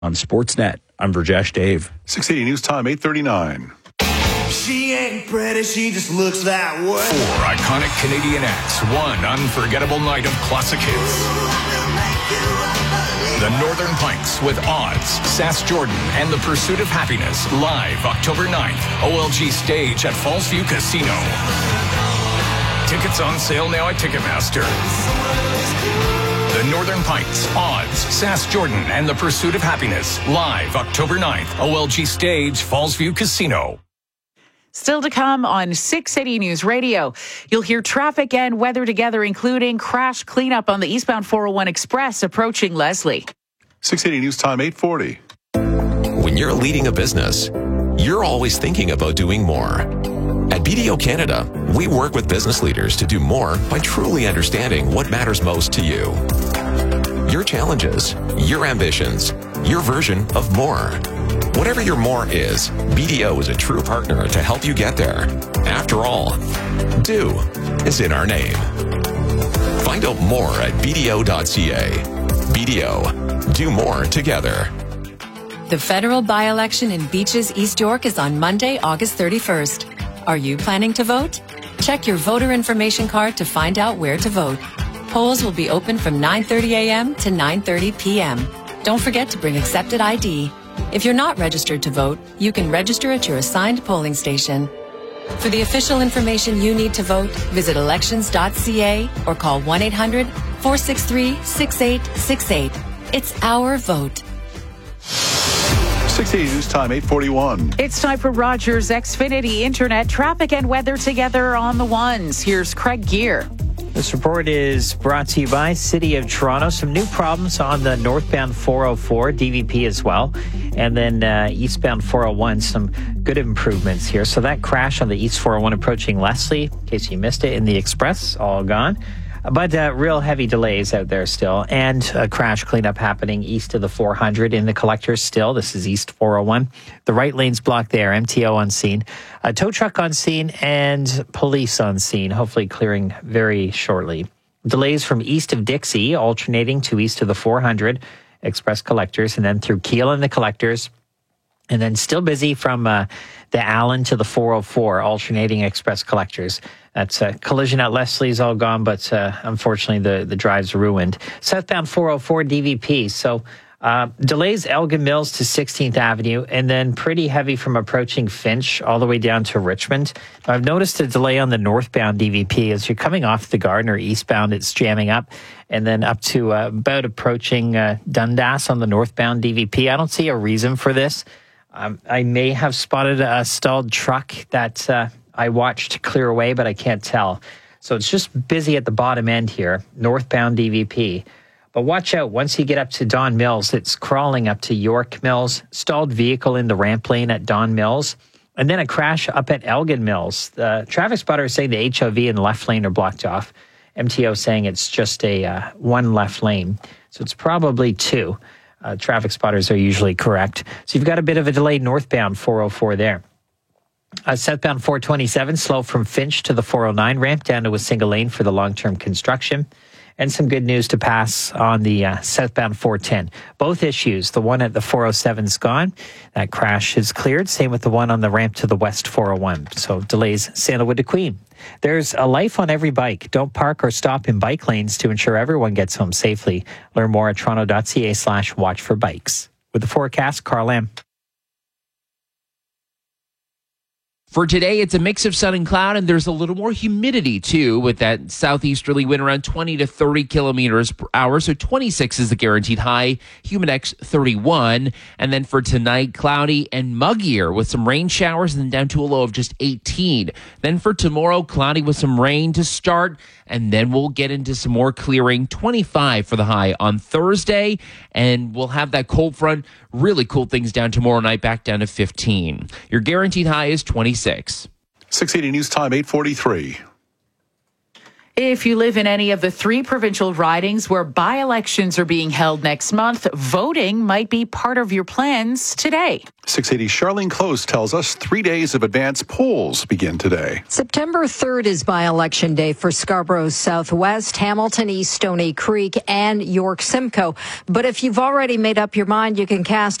On Sportsnet, I'm Virjesh Dave. 680 News Time, 8:39. She ain't pretty, she just looks that way. 4 iconic Canadian acts, 1 unforgettable night of classic hits. The Northern Pikes with Odds, Sass Jordan, and The Pursuit of Happiness, live October 9th, OLG Stage at Fallsview Casino. Tickets on sale now at Ticketmaster. The Northern Pikes, Odds, Sass Jordan, and The Pursuit of Happiness, live October 9th, OLG Stage, Fallsview Casino. Still to come on 680 News Radio. You'll hear traffic and weather together, including crash cleanup on the eastbound 401 Express approaching Leslie. 680 News Time, 8:40. When you're leading a business, you're always thinking about doing more. At BDO Canada, we work with business leaders to do more by truly understanding what matters most to you. Your challenges, your ambitions, your version of more. Whatever your more is, BDO is a true partner to help you get there. After all, do is in our name. Find out more at BDO.ca. BDO, do more together. The federal by-election in Beaches, East York is on Monday, August 31st. Are you planning to vote? Check your voter information card to find out where to vote. Polls will be open from 9:30 a.m. to 9:30 p.m. Don't forget to bring accepted ID. If you're not registered to vote, you can register at your assigned polling station. For the official information you need to vote, visit elections.ca or call 1-800-463-6868. It's our vote. 680 News Time, 8:41. It's time for Rogers Xfinity Internet traffic and weather together on the ones. Here's Craig Gear. This report is brought to you by City of Toronto. Some new problems on the northbound 404, DVP as well. And then eastbound 401, some good improvements here. So that crash on the East 401 approaching Leslie, in case you missed it, in the Express, all gone. But real heavy delays out there still, and a crash cleanup happening east of the 400 in the collectors still. This is East 401. The right lane's blocked there, MTO on scene. A tow truck on scene and police on scene, hopefully clearing very shortly. Delays from east of Dixie, alternating to east of the 400 Express collectors, and then through Kiel and the collectors. And then still busy from the Allen to the 404, alternating Express collectors. That's a collision at Leslie's all gone, but unfortunately the drive's ruined. Southbound 404 DVP. So delays Elgin Mills to 16th Avenue, and then pretty heavy from approaching Finch all the way down to Richmond. I've noticed a delay on the northbound DVP as you're coming off the Gardner eastbound. It's jamming up, and then up to about approaching Dundas on the northbound DVP. I don't see a reason for this. I may have spotted a stalled truck that I watched clear away, but I can't tell. So it's just busy at the bottom end here, northbound DVP. But watch out, once you get up to Don Mills, it's crawling up to York Mills, stalled vehicle in the ramp lane at Don Mills, and then a crash up at Elgin Mills. The traffic spotter is saying the HOV in the left lane are blocked off. MTO saying it's just a one left lane. So it's probably two. Traffic spotters are usually correct. So you've got a bit of a delay northbound 404 there. Southbound 427, slow from Finch to the 409 ramp down to a single lane for the long-term construction. And some good news to pass on the southbound 410. Both issues, the one at the 407 is gone. That crash is cleared. Same with the one on the ramp to the west 401. So delays Sandalwood to Queen. There's a life on every bike. Don't park or stop in bike lanes to ensure everyone gets home safely. Learn more at toronto.ca/watch for bikes. With the forecast, Carl Lamb. For today, it's a mix of sun and cloud, and there's a little more humidity, too, with that southeasterly wind around 20 to 30 kilometers per hour. So 26 is the guaranteed high, Humidex 31. And then for tonight, cloudy and muggier with some rain showers and then down to a low of just 18. Then for tomorrow, cloudy with some rain to start, and then we'll get into some more clearing, 25 for the high on Thursday. And we'll have that cold front really cool things down tomorrow night, back down to 15. Your guaranteed high is 26. 680 News Time, 8:43. If you live in any of the 3 provincial ridings where by-elections are being held next month, voting might be part of your plans today. 680 Charlene Close tells us 3 days of advance polls begin today. September 3rd is by-election day for Scarborough Southwest, Hamilton East, Stoney Creek, and York Simcoe. But if you've already made up your mind, you can cast